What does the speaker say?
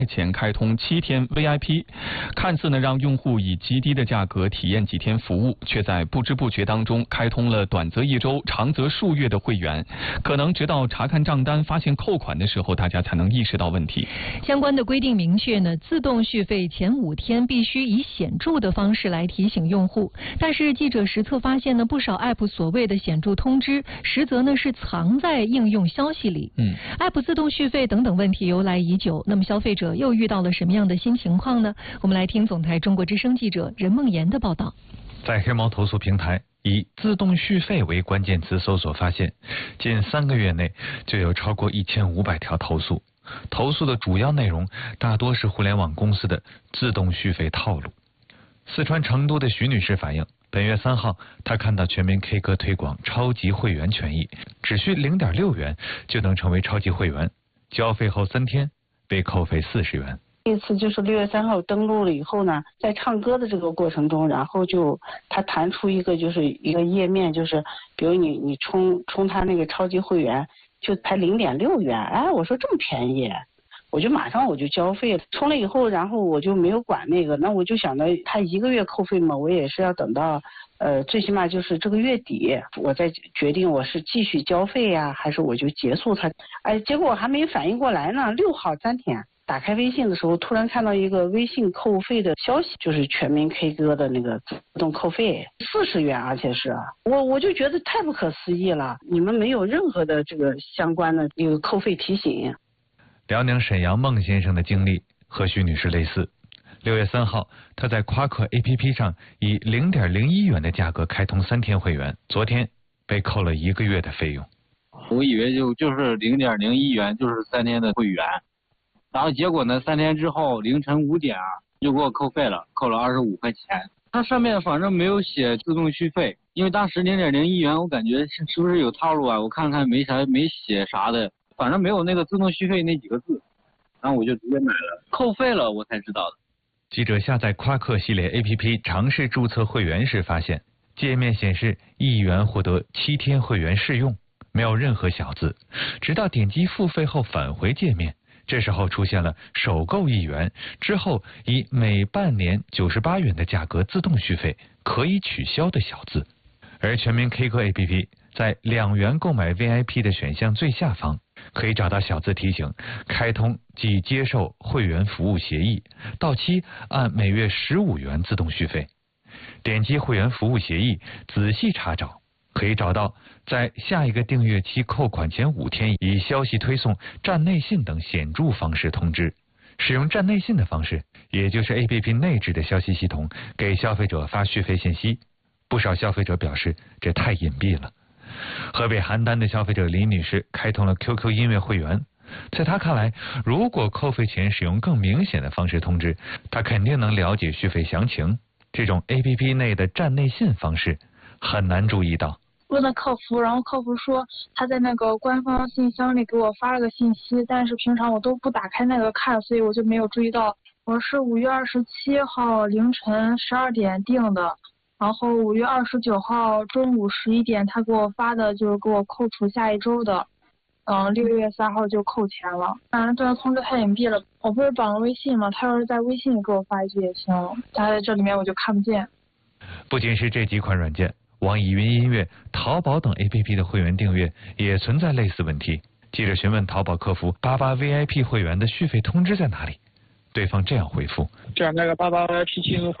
前开通7天 VIP， 看似呢让用户以极低的价格体验几天服务，却在不知不觉当中开通了短则1周、长则数月的会员。可能直到查看账单发现扣款的时候，大家才能意识到问题。 相关的规定明确呢，自动续费前5天必须以显著的方式来提醒用户。但是记者实测发现呢，不少 App 所谓的显著通知，实则呢是藏在应用消息里。App 自动续费等等问题由来已久，那么消费者又遇到了什么样的新情况呢？我们来听总台中国之声记者任梦妍的报道。 在黑猫投诉平台以自动续费为关键词搜索发现，近3个月内就有超过1500条投诉。投诉的主要内容大多是互联网公司的自动续费套路。四川成都的徐女士反映，本月3号，她看到全民 K 歌推广超级会员权益，只需0.6元就能成为超级会员，交费后3天被扣费40元。 这次就是6月3号登录了以后呢，在唱歌的这个过程中，然后它弹出一个页面，就是比如你充它那个超级会员就才0.6元，哎，我说这么便宜，我就马上交费了。充了以后，然后我就没有管那个，那我就想着它1个月扣费嘛，我也是要等到最起码就是这个月底，我再决定我是继续交费呀，还是我就结束它。哎，结果我还没反应过来呢，6号3天。打开微信的时候，突然看到一个微信扣费的消息，就是全民 K 歌的那个自动扣费40元，而且是我就觉得太不可思议了，你们没有任何的这个相关的一个扣费提醒。 辽宁沈阳孟先生的经历和徐女士类似。6月3号，他在夸克 APP 上以0.01元的价格开通3天会员，昨天被扣了1个月的费用。 我以为就是0.01元就是3天的会员。然后结果呢，3天之后凌晨5点就给我扣费了，扣了25块钱。它上面反正没有写自动续费，因为当时0.01元，我感觉是不是有套路啊？我看看没写啥的，反正没有那个自动续费那几个字，然后我就直接买了，扣费了我才知道的。 记者下载夸克系列 APP 尝试注册会员时发现，界面显示1元获得7天会员试用，没有任何小字，直到点击付费后返回界面。这时候出现了首购1元，之后以每半年98元的价格自动续费，可以取消的小字。而全民 K 歌 APP 在2元购买 VIP 的选项最下方，可以找到小字提醒，开通即接受会员服务协议，到期按每月15元自动续费。点击会员服务协议，仔细查找，可以找到在下一个订阅期扣款前5天以消息推送、站内信等显著方式通知。使用站内信的方式，也就是 APP 内置的消息系统给消费者发续费信息。不少消费者表示这太隐蔽了。河北邯郸的消费者李女士开通了 QQ 音乐会员，在她看来，如果扣费前使用更明显的方式通知，她肯定能了解续费详情。这种 APP 内的站内信方式很难注意到。 问了客服，然后客服说他在那个官方信箱里给我发了个信息，但是平常我都不打开那个看，所以我就没有注意到。我是5月27号凌晨12点订的，然后5月29号中午11点他给我发的就是给我扣除下一周的，6月3号就扣钱了。这个通知太隐蔽了，我不是绑了微信吗？他要是在微信里给我发一句也行，他在这里面我就看不见。 不仅是这几款软件，网易云音乐、淘宝等 APP 的会员订阅也存在类似问题。记者询问淘宝客服88 VIP 会员的续费通知在哪里，对方这样回复： 这样那个88 VIP 进入会